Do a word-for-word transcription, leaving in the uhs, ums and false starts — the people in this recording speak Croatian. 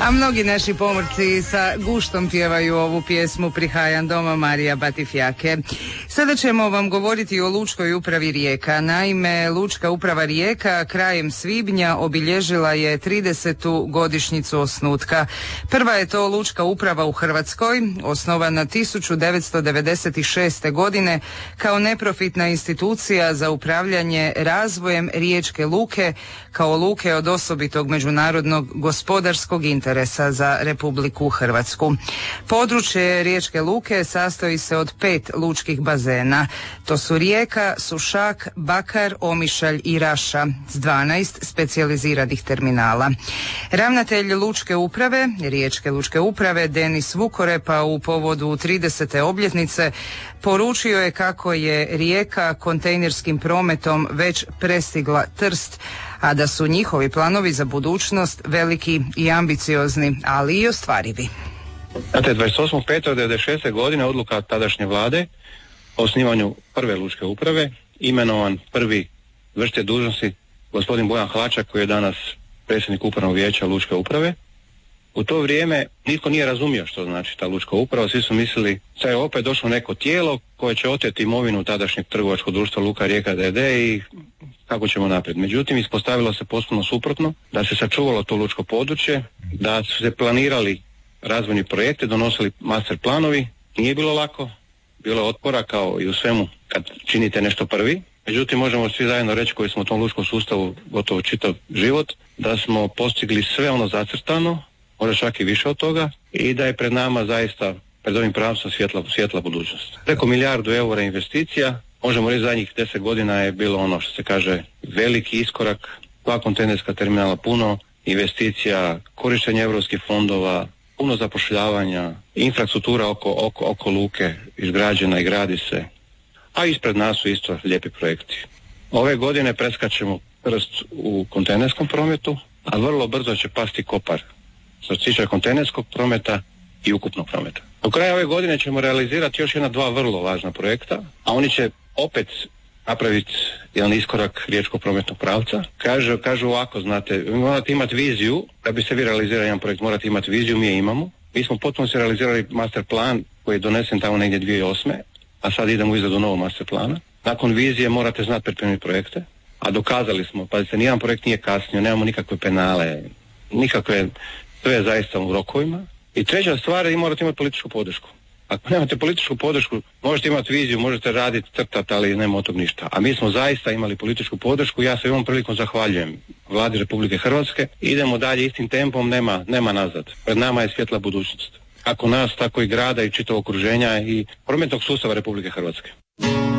A mnogi naši pomorci sa guštom pjevaju ovu pjesmu Prihajan doma Marija Batifjake. Sada ćemo vam govoriti o Lučkoj upravi Rijeka. Naime, Lučka uprava Rijeka krajem svibnja obilježila je tridesetu godišnjicu osnutka. Prva je to lučka uprava u Hrvatskoj, osnovana tisuću devetsto devedeset šeste. godine kao neprofitna institucija za upravljanje razvojem riječke luke kao luke od osobitog međunarodnog gospodarskog interesa za Republiku Hrvatsku. Područje riječke luke sastoji se od pet lučkih bazena. To su Rijeka, Sušak, Bakar, Omišalj i Raša s dvanaest specijaliziranih terminala. Ravnatelj Lučke uprave, Riječke lučke uprave, Denis Vukorepa u povodu tridesete obljetnice poručio je kako je Rijeka kontejnerskim prometom već prestigla Trst, a da su njihovi planovi za budućnost veliki i ambiciozni, ali i ostvarivi. Znate, dvadeset osmog petog devedeset šeste. godine odluka tadašnje vlade o osnivanju prve lučke uprave, imenovan prvi vršitelj dužnosti gospodin Bojan Hlačak, koji je danas predsjednik upravnog vijeća Lučke uprave. U to vrijeme nitko nije razumio što znači ta lučka uprava, svi su mislili da je opet došlo neko tijelo koje će oteti imovinu tadašnjeg trgovačkog društva Luka Rijeka d d. i kako ćemo naprijed. Međutim, ispostavilo se potpuno suprotno, da se sačuvalo to lučko područje, da su se planirali razvojni projekti, donosili master planovi. Nije bilo lako, bilo je otpora kao i u svemu kad činite nešto prvi. Međutim, možemo svi zajedno reći koji smo u tom lučkom sustavu gotovo čitav život, da smo postigli sve ono zacrtano, možda čak i više od toga, i da je pred nama zaista, pred ovim pravcom svjetla, svjetla budućnost. Preko milijardu eura investicija, možemo reći zadnjih deset godina je bilo ono što se kaže veliki iskorak, dva kontejnerska terminala, puno investicija, korištenje europskih fondova, puno zapošljavanja, infrastruktura oko, oko, oko luke izgrađena i gradi se, a ispred nas su isto lijepi projekti. Ove godine preskačemo prst u kontejnerskom prometu, a vrlo brzo će pasti Kopar što se tiče kontejnerskog prometa i ukupnog prometa. Do kraja ove godine ćemo realizirati još jedna dva vrlo važna projekta, a oni će opet napraviti jedan iskorak riječkog prometnog pravca. Kažu, kažu ovako, znate, vi morate imati viziju, da bi se vi realizirali jedan projekt, morate imati viziju, mi je imamo. Mi smo potpuno se realizirali master plan koji je donesen tamo negdje dvije tisuće osme. a sad idemo u izradu novog master plana. Nakon vizije morate znati pripremiti projekte, a dokazali smo, pazite, nijedan projekt nije kasnio, nemamo nikakve penale, nikakve, sve je zaista u rokovima. I treća stvar, i morate imati političku podršku. Ako nemate političku podršku, možete imati viziju, možete raditi, crtati, ali nema od tog ništa. A mi smo zaista imali političku podršku, ja se ovom prilikom zahvaljujem Vladi Republike Hrvatske. Idemo dalje istim tempom, nema, nema nazad. Pred nama je svjetla budućnost. Kako nas, tako i grada i čitavog okruženja i prometnog sustava Republike Hrvatske.